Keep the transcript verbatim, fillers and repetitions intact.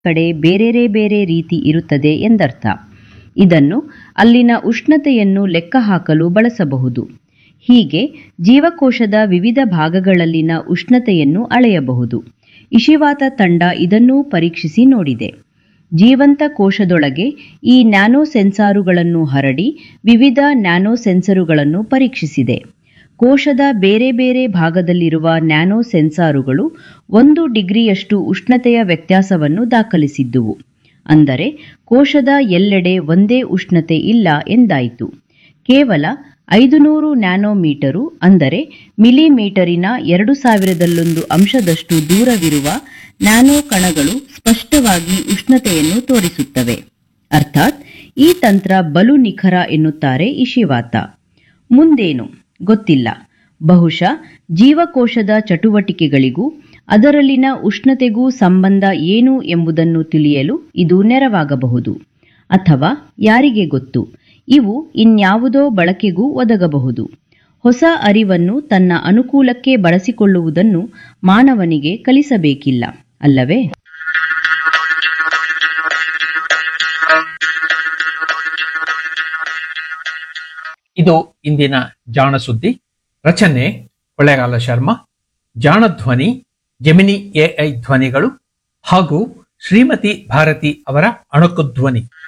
ಕಡೆ ಬೇರೆ ಬೇರೆ ರೀತಿ ಇರುತ್ತದೆ ಎಂದರ್ಥ. ಇದನ್ನು ಅಲ್ಲಿನ ಉಷ್ಣತೆಯನ್ನು ಲೆಕ್ಕ ಹಾಕಲು ಬಳಸಬಹುದು. ಹೀಗೆ ಜೀವಕೋಶದ ವಿವಿಧ ಭಾಗಗಳಲ್ಲಿನ ಉಷ್ಣತೆಯನ್ನು ಅಳೆಯಬಹುದು. ಇಶಿವಾತ ತಂಡ ಇದನ್ನೂ ಪರೀಕ್ಷಿಸಿ ನೋಡಿದೆ. ಜೀವಂತ ಕೋಶದೊಳಗೆ ಈ ನ್ಯಾನೋ ಸೆನ್ಸಾರುಗಳನ್ನು ಹರಡಿ ವಿವಿಧ ನ್ಯಾನೋ ಸೆನ್ಸರುಗಳನ್ನು ಪರೀಕ್ಷಿಸಿದೆ. ಕೋಶದ ಬೇರೆ ಬೇರೆ ಭಾಗದಲ್ಲಿರುವ ನ್ಯಾನೋ ಸೆನ್ಸಾರುಗಳು ಒಂದು ಡಿಗ್ರಿಯಷ್ಟು ಉಷ್ಣತೆಯ ವ್ಯತ್ಯಾಸವನ್ನು ದಾಖಲಿಸಿದ್ದುವು. ಅಂದರೆ ಕೋಶದ ಎಲ್ಲೆಡೆ ಒಂದೇ ಉಷ್ಣತೆ ಇಲ್ಲ ಎಂದಾಯಿತು. ಕೇವಲ ಐದುನೂರು ನ್ಯಾನೋಮೀಟರು ಅಂದರೆ ಮಿಲಿಮೀಟರಿನ ಎರಡು ಸಾವಿರದಲ್ಲೊಂದು ಅಂಶದಷ್ಟು ದೂರವಿರುವ ನ್ಯಾನೋ ಕಣಗಳು ಸ್ಪಷ್ಟವಾಗಿ ಉಷ್ಣತೆಯನ್ನು ತೋರಿಸುತ್ತವೆ. ಅರ್ಥಾತ್ ಈ ತಂತ್ರ ಬಲು ನಿಖರ ಎನ್ನುತ್ತಾರೆ ಇಶಿವಾತ. ಮುಂದೇನು ಗೊತ್ತಿಲ್ಲ. ಬಹುಶಃ ಜೀವಕೋಶದ ಚಟುವಟಿಕೆಗಳಿಗೂ ಅದರಲ್ಲಿನ ಉಷ್ಣತೆಗೂ ಸಂಬಂಧ ಏನು ಎಂಬುದನ್ನು ತಿಳಿಯಲು ಇದು ನೆರವಾಗಬಹುದು. ಅಥವಾ ಯಾರಿಗೆ ಗೊತ್ತು, ಇವು ಇನ್ಯಾವುದೋ ಬಳಕೆಗೂ ಒದಗಬಹುದು. ಹೊಸ ಅರಿವನ್ನು ತನ್ನ ಅನುಕೂಲಕ್ಕೆ ಬಳಸಿಕೊಳ್ಳುವುದನ್ನು ಮಾನವನಿಗೆ ಕಲಿಸಬೇಕಿಲ್ಲ, ಅಲ್ಲವೇ? ಇದು ಇಂದಿನ ಜಾಣ ಸುದ್ದಿ. ರಚನೆ ಕೊಳ್ಳೇಗಾಲ ಶರ್ಮಾ. ಜಾಣ ಧ್ವನಿ ಜೆಮಿನಿ ಎಐ ಧ್ವನಿಗಳು ಹಾಗೂ ಶ್ರೀಮತಿ ಭಾರತಿ ಅವರ ಅಣಕು ಧ್ವನಿ.